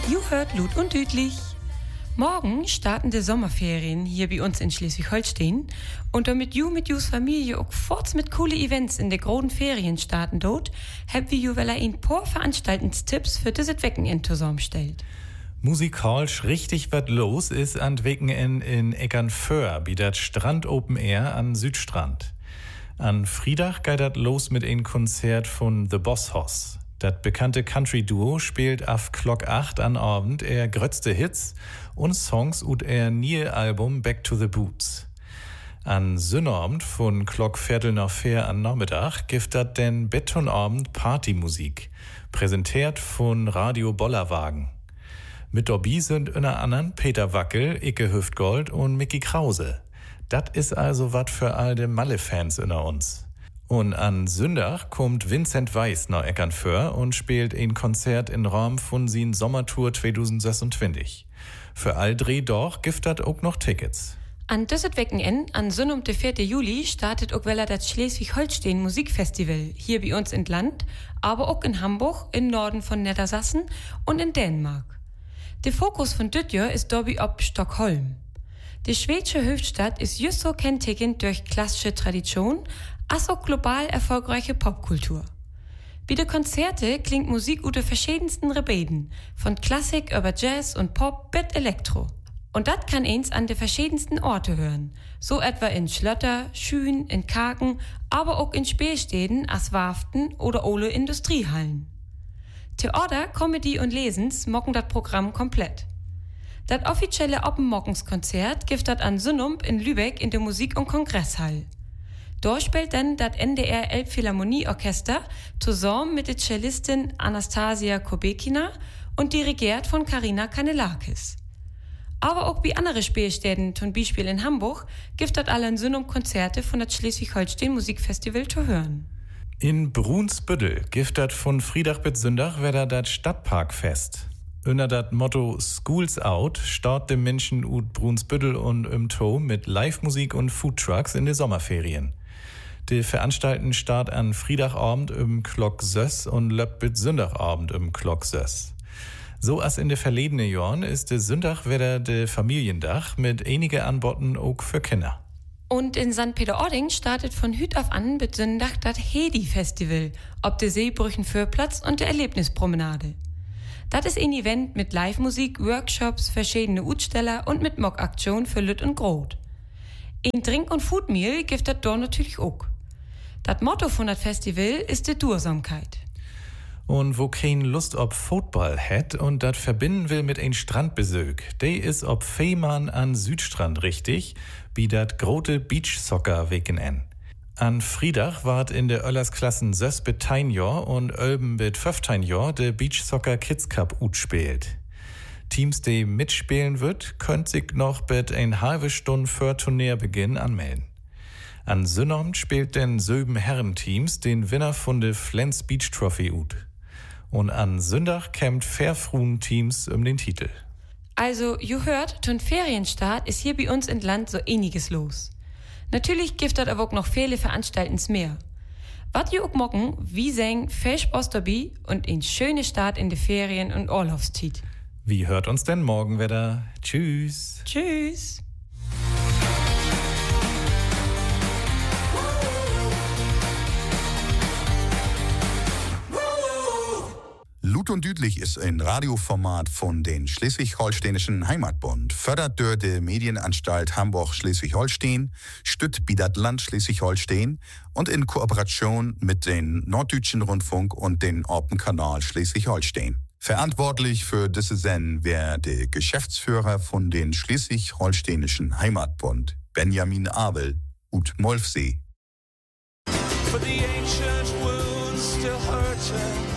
Ju hört Lud und Düdlich. Morgen starten die Sommerferien hier bei uns in Schleswig-Holstein und damit Ju mit Jus Familie auch forts mit coole Events in der großen Ferien starten dort, haben wir Ju ein paar Veranstaltungstipps für dieses Wochenende zusammengestellt. Musikalisch richtig was los ist an Wochenende in Eckernförde, wie das Strand Open Air an Südstrand. An Friedach geht das los mit einem Konzert von The Boss Hoss. Das bekannte Country-Duo spielt auf Glock 8 an Abend grötzte Hits und Songs ut nie Album Back to the Boots. An Sonnabend von Glock 3:45 an Nachmittag gibt das den Betonabend Partymusik, präsentiert von Radio Bollerwagen. Mit dabei sind unter anderem Peter Wackel, Icke Hüftgold und Mickey Krause. Das ist also wat für all de Malle-Fans unter uns. Und an Sonntag kommt Vincent Weiss nach Eckernförde und spielt ein Konzert in Rahmen von sin Sommertour 2026. Für all drei doch gibt das auch noch Tickets. An dieses Wochenende, an Sonntag, der 4. Juli, startet auch wieder das Schleswig-Holstein Musikfestival hier bei uns in Land, aber auch in Hamburg, im Norden von Niedersachsen und in Dänemark. Der Fokus von dit Jahr ist dabei ob Stockholm. Die schwedische Hauptstadt ist just so kennzeichnet durch klassische Tradition, als auch global erfolgreiche Popkultur. Bei den Konzerte klingt Musik unter verschiedensten Rebeden, von Klassik über Jazz und Pop bis Elektro. Und das kann eins an den verschiedensten Orte hören, so etwa in Schlötter, Schüen, in Kaken, aber auch in Spielstäden, als Warften oder ole Industriehallen. Theater, Comedy und Lesens mocken das Programm komplett. Das offizielle Oppenmockenskonzert gibt das an Sonnum in Lübeck in der Musik- und Kongresshalle. Dort spielt dann das NDR Elbphilharmonieorchester zusammen mit der Cellistin Anastasia Kobekina und dirigiert von Karina Kanelakis. Aber auch bei anderen Spielstätten, zum Beispiel in Hamburg, gibt das alle in Sonnum Konzerte von das Schleswig-Holstein Musikfestival zu hören. In Brunsbüttel gibt das von Friedach bis Sonntag wieder das Stadtparkfest. Unter das Motto Schools Out start de Menschen ut Brunsbüttel und im To mit Live-Musik und Foodtrucks in de Sommerferien. Die Veranstalten start an Friedachabend im Glock 6 und löppt bis Sonntagabend im Glock 6. So als in de verledene Jahren ist de Sonntag wieder de Familiendach mit einige Anboten auch für Kinder. Und in St. Peter-Ording startet von Hüt auf an bis Sonntag das Hedi-Festival, ob de Seebrüchen-Förplatz und der Erlebnispromenade. Das ist ein Event mit Live-Musik, Workshops, verschiedene Utsteller und mit Mockaktion für Lütt und Grot. Ein Trink- und Foodmeal gibt das dort natürlich auch. Das Motto von das Festival ist die Dursamkeit. Und wo kein Lust ob Football hat und das verbinden will mit ein Strandbesög, der ist ob Fehmarn an Südstrand richtig, wie dat grote Beachsoccer-Wochenende. An Friedach ward in der Öllersklassen 6 bis 10 Jahr und Ölben bis 15 Jahr der Beachsoccer Kids Cup utspielt. Teams, die mitspielen wird, könnt sich noch bis eine halbe Stunde vor Turnierbeginn anmelden. An Sonnabend spielt den 7 Herrenteams den Winner von der Flens Beach Trophy ut. Und an Sonntag kämpft Fairfruen-Teams um den Titel. Also, ihr hört, zum Ferienstart ist hier bei uns in Land so einiges los. Natürlich gibt es aber auch noch viele Veranstaltens mehr. Was ihr auch mocken, wie seng, viel Spaß dabei und ein schöner Start in die Ferien und Urlaubszeit. Wie hört uns denn morgen wieder? Tschüss. Tschüss. Lud und Düdlich ist ein Radioformat von den Schleswig-Holsteinischen Heimatbund, fördert durch die Medienanstalt Hamburg-Schleswig-Holstein, stützt Bidat Land Schleswig-Holstein und in Kooperation mit den Norddeutschen Rundfunk und den Orpenkanal Schleswig-Holstein. Verantwortlich für diese Sendung wäre der Geschäftsführer von den Schleswig-Holsteinischen Heimatbund, Benjamin Abel, ut Molfsee. For the ancient wounds still hurting.